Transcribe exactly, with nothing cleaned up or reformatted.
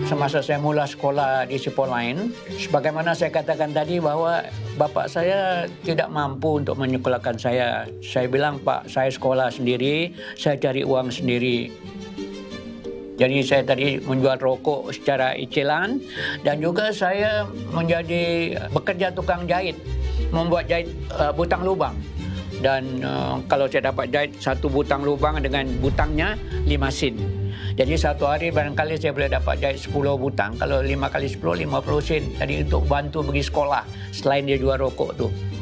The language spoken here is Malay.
semasa saya mula sekolah di sekolah lain. Sebagaimana saya katakan tadi bahwa bapa saya tidak mampu untuk menyekolahkan saya. Saya bilang, Pak, saya sekolah sendiri, saya cari uang sendiri. Jadi saya tadi menjual rokok secara cicilan dan juga saya menjadi bekerja tukang jahit, membuat jahit uh, butang lubang. Dan uh, kalau saya dapat jahit satu butang lubang dengan butangnya lima sen. Jadi satu hari barangkali saya boleh dapat jahit sepuluh butang. Kalau lima kali sepuluh, lima puluh sen. Jadi untuk bantu pergi sekolah selain dia jual rokok tu.